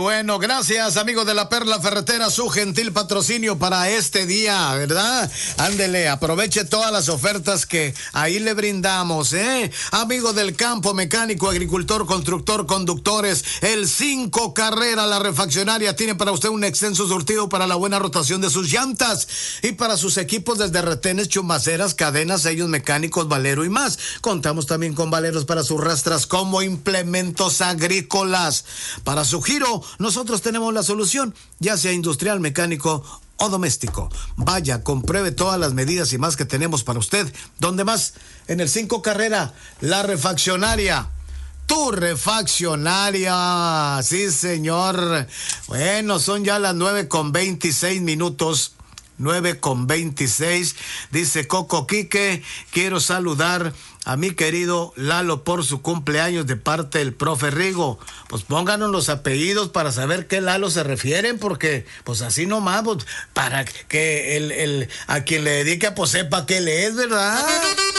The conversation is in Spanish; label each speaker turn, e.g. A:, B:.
A: Bueno, gracias amigos de la Perla Ferretera, su gentil patrocinio para este día, ¿verdad? Ándele, aproveche todas las ofertas que ahí le brindamos, ¿eh? Amigo del campo, mecánico, agricultor, constructor, conductores, el 5 Carrera, la refaccionaria, tiene para usted un extenso surtido para la buena rotación de sus llantas y para sus equipos desde retenes, chumaceras, cadenas, sellos mecánicos, valero y más. Contamos también con valeros para sus rastras como implementos agrícolas. Para su giro, nosotros tenemos la solución, ya sea industrial, mecánico o doméstico. Vaya, compruebe todas las medidas y más que tenemos para usted. ¿Dónde más? En el 5 Carrera, la refaccionaria. Tu refaccionaria, sí señor. Bueno, son ya las 9:26. 9:26, dice Coco Quique, quiero saludar a mi querido Lalo por su cumpleaños de parte del profe Rigo. Pues pónganos los apellidos para saber qué Lalo se refieren, porque pues así nomás, pues, para que a quien le dedique pues sepa qué le es, ¿verdad?